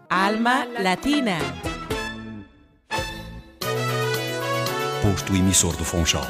Alma Latina. Posto emissor do Funchal.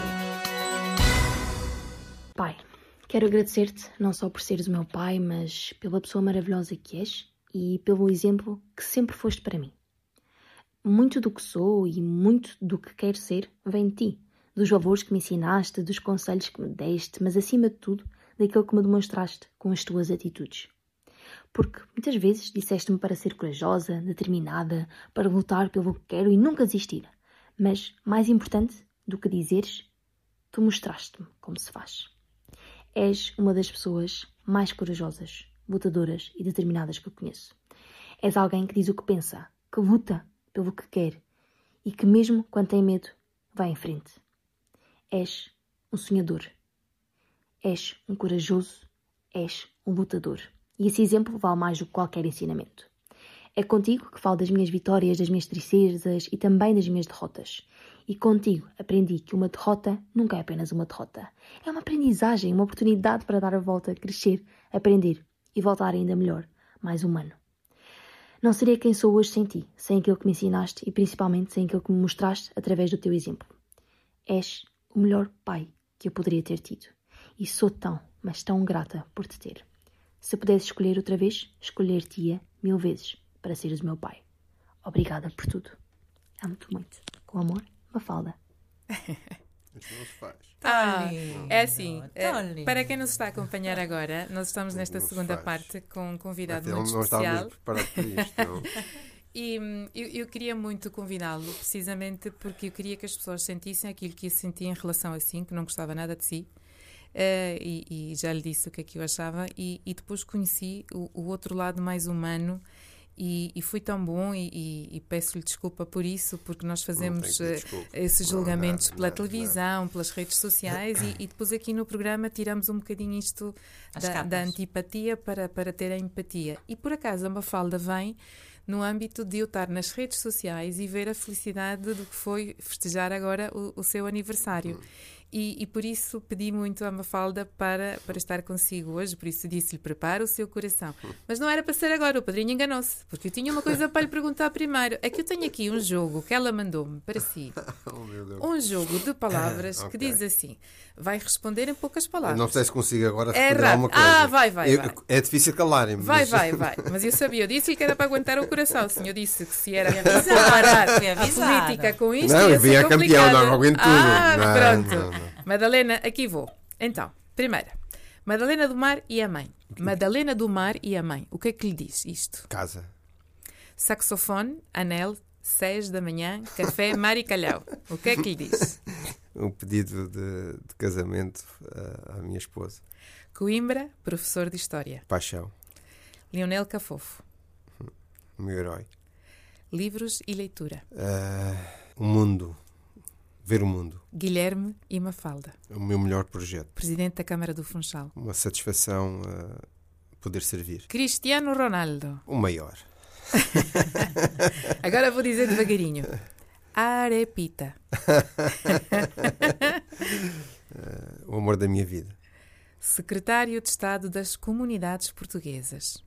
Pai, quero agradecer-te não só por seres o meu pai, mas pela pessoa maravilhosa que és e pelo exemplo que sempre foste para mim. Muito do que sou e muito do que quero ser vem de ti, dos valores que me ensinaste, dos conselhos que me deste, mas acima de tudo, daquilo que me demonstraste com as tuas atitudes. Porque muitas vezes disseste-me para ser corajosa, determinada, para lutar pelo que quero e nunca desistir. Mas, mais importante do que dizeres, tu mostraste-me como se faz. És uma das pessoas mais corajosas, lutadoras e determinadas que eu conheço. És alguém que diz o que pensa, que luta pelo que quer e que mesmo quando tem medo, vai em frente. És um sonhador. És um corajoso. És um lutador. E esse exemplo vale mais do que qualquer ensinamento. É contigo que falo das minhas vitórias, das minhas tristezas e também das minhas derrotas. E contigo aprendi que uma derrota nunca é apenas uma derrota. É uma aprendizagem, uma oportunidade para dar a volta, crescer, aprender e voltar ainda melhor, mais humano. Não seria quem sou hoje sem ti, sem aquilo que me ensinaste e principalmente sem aquilo que me mostraste através do teu exemplo. És o melhor pai que eu poderia ter tido. E sou tão, mas tão grata por te ter. Se pudesse escolher outra vez, escolher-te-ia 1000 vezes para seres o meu pai. Obrigada por tudo. Amo-te muito. Com amor, Mafalda. Isso não se faz. É assim, para quem nos está a acompanhar agora, nós estamos nesta Não se segunda faz. parte com um convidado Até muito não especial. estávamos preparados para isto, não? E eu queria muito convidá-lo, precisamente porque eu queria que as pessoas sentissem aquilo que eu sentia em relação a si, que não gostava nada de si. E já lhe disse o que é que eu achava. E depois conheci o outro lado mais humano. E foi tão bom e peço-lhe desculpa por isso, porque nós fazemos esses julgamentos pela televisão, pelas redes sociais e depois aqui no programa tiramos um bocadinho isto da antipatia para ter a empatia. E por acaso a Mafalda vem no âmbito de eu estar nas redes sociais e ver a felicidade do que foi festejar agora o seu aniversário. E por isso pedi muito à Mafalda para estar consigo hoje, por isso disse-lhe, prepara o seu coração. Mas não era para ser agora, o padrinho enganou-se, porque eu tinha uma coisa para lhe perguntar primeiro. É que eu tenho aqui um jogo que ela mandou-me para si. Oh, meu Deus. Um jogo de palavras que Ok. diz assim, vai responder em poucas palavras. Não sei se consigo agora É responder alguma rápido. coisa. Vai. É difícil calarem-me. Vai. Mas eu sabia, eu disse-lhe que era para aguentar o coração. O senhor disse que se era para comparar a política com isto, Não, ia eu vi a ser campeão, complicado. não aguento tudo. Pronto. Não. Madalena, aqui vou. Então, primeira, Madalena do Mar e a mãe. Madalena do Mar e a mãe. O que é que lhe diz isto? Casa. Saxofone, anel, 6 da manhã, café, mar e calhau. O que é que lhe diz? Um pedido de casamento à minha esposa. Coimbra, professor de História. Paixão. Leonel Cafofo. O meu herói. Livros e leitura. O mundo. Ver o mundo. Guilherme e Mafalda. O meu melhor projeto. Presidente da Câmara do Funchal. Uma satisfação poder servir. Cristiano Ronaldo. O maior. Agora vou dizer devagarinho. Arepita. O amor da minha vida. Secretário de Estado das Comunidades Portuguesas.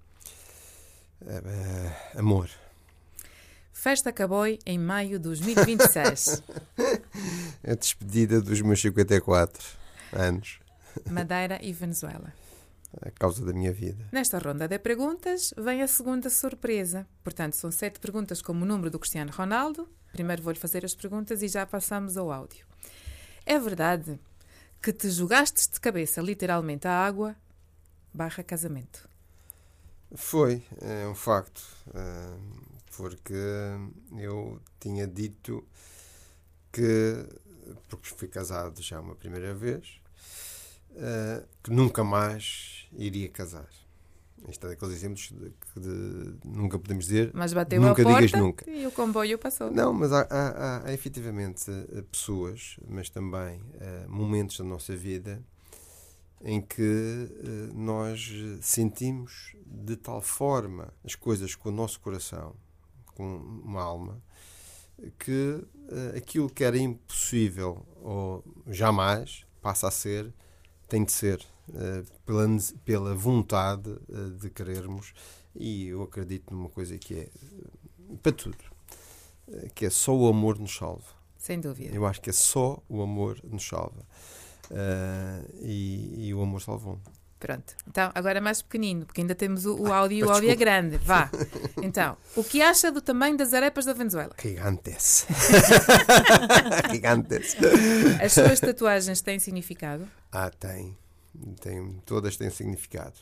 Amor. Festa Cowboy em maio de 2026. A despedida dos meus 54 anos. Madeira e Venezuela. A causa da minha vida. Nesta ronda de perguntas vem a segunda surpresa. Portanto, são 7 perguntas como o número do Cristiano Ronaldo. Primeiro vou-lhe fazer as perguntas e já passamos ao áudio. É verdade que te jogaste de cabeça literalmente à água / casamento? Foi, é um facto. Porque eu tinha dito que, porque fui casado já uma primeira vez, que nunca mais iria casar. Isto é daqueles exemplos de nunca podemos dizer, Mas bateu nunca a porta digas nunca. e o comboio passou. Não, mas há efetivamente pessoas, mas também momentos da nossa vida em que nós sentimos de tal forma as coisas com o nosso coração, com uma alma, que aquilo que era impossível ou jamais passa a ser, tem de ser, pela vontade de querermos E eu acredito numa coisa que é, para tudo, que é só o amor nos salva. Sem dúvida. Eu acho que é só o amor nos salva. E o amor salvou-me. Pronto. Então, agora mais pequenino, porque ainda temos o áudio e o áudio é grande. Vá. Então, o que acha do tamanho das arepas da Venezuela? Gigantes. Gigantes. As suas tatuagens têm significado? Tem. Todas têm significado.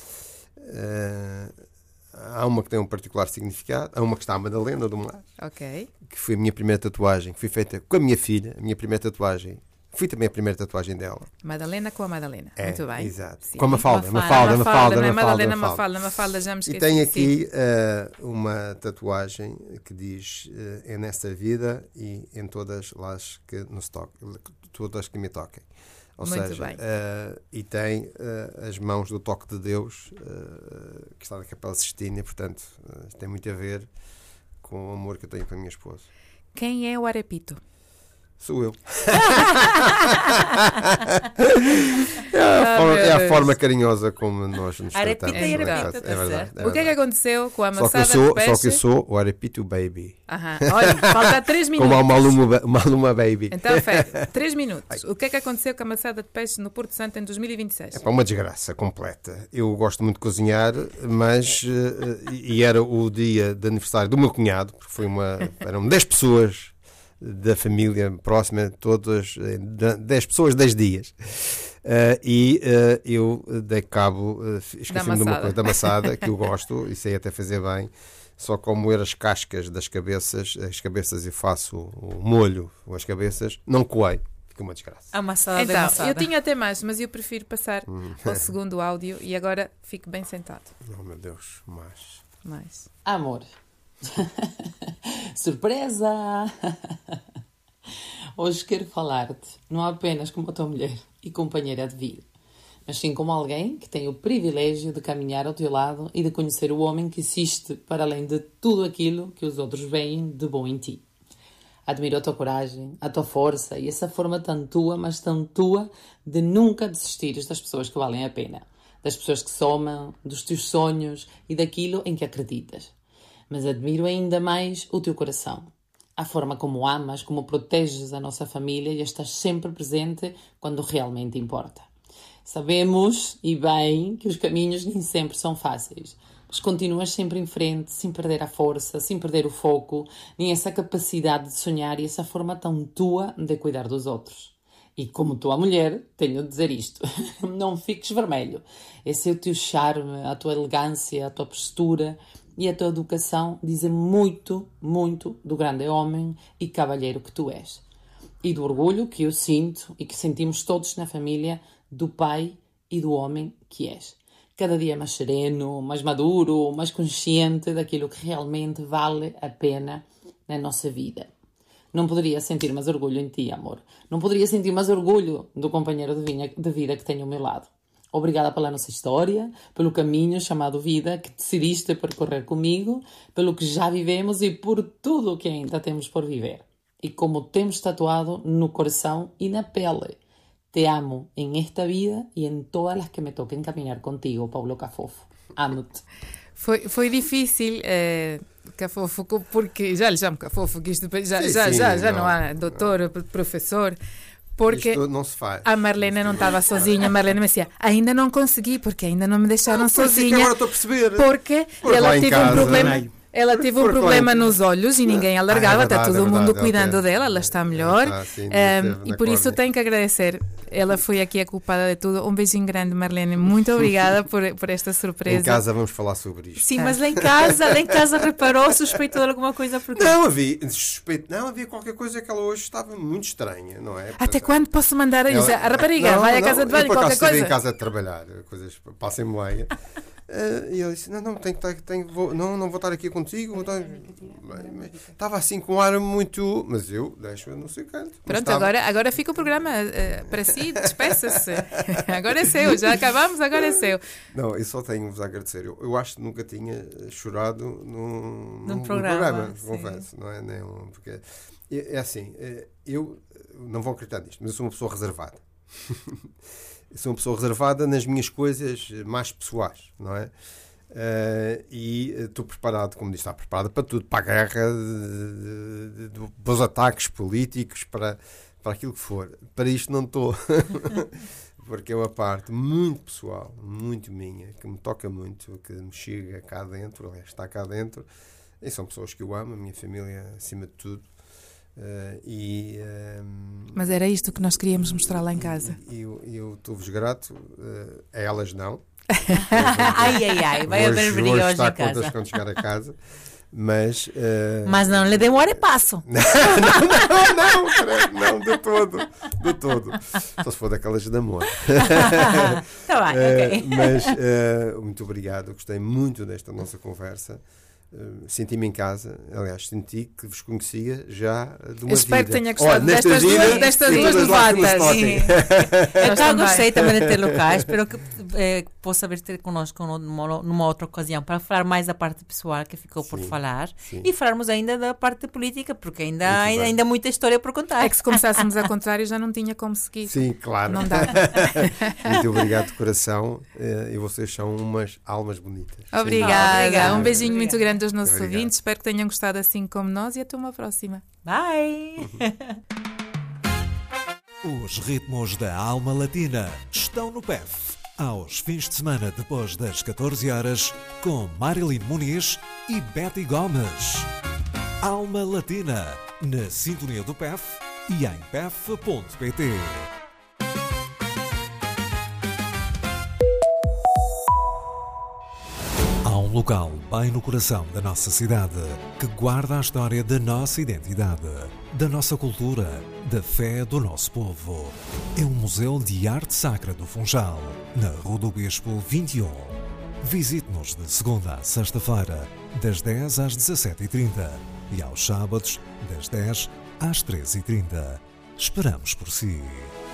Há uma que tem um particular significado. Há uma que está a Madalena do Mar. Ok. Que foi a minha primeira tatuagem, que foi feita com a minha filha. A minha primeira tatuagem. Foi também a primeira tatuagem dela. Madalena com a Madalena. Muito bem. Exato. Sim. Com a Mafalda. Não é Madalena, Mafalda, já me esqueci. E tem aqui uma tatuagem que diz é nesta vida e em todas as que nos toquem. Todas que me toquem. Ou Muito seja, bem. E tem as mãos do toque de Deus, que está na Capela Sistina, portanto, tem muito a ver com o amor que eu tenho para a minha esposa. Quem é o Arepito? Sou eu. É a forma carinhosa como nós nos Arepito tratamos. e arepito, É tá verdade. certo. O que é que aconteceu com a Só que, amassada de peixe? só que eu sou o Arepito Baby. Aham. Olha, falta 3 minutos. Como a Maluma Baby. Então, Fer, 3 minutos. O que é que aconteceu com a amassada de peixe no Porto Santo em 2026? É para uma desgraça completa. Eu gosto muito de cozinhar, mas e era o dia de aniversário do meu cunhado, porque eram 10 pessoas da família próxima, todas 10 pessoas, 10 dias. Eu dei cabo, esqueci-me de uma coisa, da amassada, que eu gosto, e sei até fazer bem, só como moer as cascas das cabeças, eu faço o molho com as cabeças, não coei, fica uma desgraça. Amassada, Então, amassada. eu tinha até mais, mas eu prefiro passar ao segundo áudio e agora fico bem sentado. Oh meu Deus, mas... Mais. Amor. Surpresa! Hoje quero falar-te não apenas como a tua mulher e companheira de vida, mas sim como alguém que tem o privilégio de caminhar ao teu lado e de conhecer o homem que existe para além de tudo aquilo que os outros veem de bom em ti. Admiro a tua coragem, a tua força e essa forma tão tua, mas tão tua, de nunca desistires das pessoas que valem a pena, das pessoas que somam, dos teus sonhos e daquilo em que acreditas. Mas admiro ainda mais o teu coração. A forma como amas, como proteges a nossa família e estás sempre presente quando realmente importa. Sabemos, e bem, que os caminhos nem sempre são fáceis, mas continuas sempre em frente, sem perder a força, sem perder o foco, nem essa capacidade de sonhar e essa forma tão tua de cuidar dos outros. E como tua mulher, tenho de dizer isto, não fiques vermelho. Esse é o teu charme, a tua elegância, a tua postura e a tua educação dizem muito, muito do grande homem e cavalheiro que tu és. E do orgulho que eu sinto e que sentimos todos na família do pai e do homem que és. Cada dia mais sereno, mais maduro, mais consciente daquilo que realmente vale a pena na nossa vida. Não poderia sentir mais orgulho em ti, amor. Não poderia sentir mais orgulho do companheiro de vida que tenho ao meu lado. Obrigada pela nossa história, pelo caminho chamado vida que decidiste percorrer comigo, pelo que já vivemos e por tudo o que ainda temos por viver. E como temos tatuado no coração e na pele. Te amo em esta vida e em todas as que me toquem caminhar contigo, Paulo Cafofo. Amo-te. Foi difícil, Cafofo, porque já lhe chamo Cafofo, que isto já não há doutor, professor. Porque isto não se faz. A Marlene não estava sozinha. A Marlene me dizia, ainda não consegui, porque ainda não me deixaram sozinha. Agora estou a perceber. Porque ela teve um problema. Ela teve um problema nos olhos e ninguém a largava. Está todo mundo cuidando dela, ela está melhor. E por isso tenho que agradecer. Ela foi aqui a culpada de tudo. Um beijinho grande, Marlene. Muito obrigada por esta surpresa. Em casa vamos falar sobre isto. Sim, mas lá em casa reparou, suspeitou de alguma coisa porque... Não havia suspeito, não havia qualquer coisa que ela hoje estava muito estranha, não é? Até quando posso mandar a rapariga? Vai à casa de banho, qualquer coisa? Eu em casa de trabalhar, coisas passem-me lá. E ele disse, não vou estar aqui contigo. Estava assim com um ar muito... Mas eu deixo-a no seu canto. Pronto, agora fica o programa para si, despeça-se. Agora é seu, já acabamos, agora é seu. Não, eu só tenho-vos a agradecer. Eu acho que nunca tinha chorado num programa, confesso. Não é? Porque é assim, eu não vou acreditar nisto, mas eu sou uma pessoa reservada. Eu sou uma pessoa reservada nas minhas coisas mais pessoais, não é? E estou preparado, como disse, está preparado para tudo, para a guerra, para os ataques políticos, para aquilo que for. Para isto não estou, porque é uma parte muito pessoal, muito minha, que me toca muito, que me chega cá dentro, aliás, está cá dentro, e são pessoas que eu amo, a minha família acima de tudo. Mas era isto que nós queríamos mostrar lá em casa. Eu estou-vos grato, a elas não. Ai, vai haver briga hoje em casa. Quando chegar a casa, mas não lhe demore passo. não, de todo. Só se for daquelas de amor. Tá bem, ok. Mas muito obrigado, gostei muito desta nossa conversa. Senti-me em casa, aliás, senti que vos conhecia já de uma vida. Espero que tenha gostado destas duas debatas. Eu gostei também de ter locais, espero que possa vir ter connosco numa outra ocasião para falar mais da parte pessoal que ficou por falar e falarmos ainda da parte política, porque ainda há muita história por contar. É que se começássemos ao contrário já não tinha como seguir. Sim, claro. Não dá. Muito obrigado de coração, e vocês são umas almas bonitas. Obrigada. Um beijinho muito grande aos nossos ouvintes. Espero que tenham gostado assim como nós e até uma próxima. Bye! Os ritmos da alma latina estão no PEF. Aos fins de semana depois das 14 horas, com Marilyn Muniz e Betty Gomes. Alma Latina, na sintonia do PEF e em pef.pt. Há um local bem no coração da nossa cidade que guarda a história da nossa identidade, da nossa cultura, da fé do nosso povo. É o Museu de Arte Sacra do Funchal, na Rua do Bispo 21. Visite-nos de segunda a sexta-feira, das 10 às 17h30 e aos sábados, das 10 às 13h30. Esperamos por si.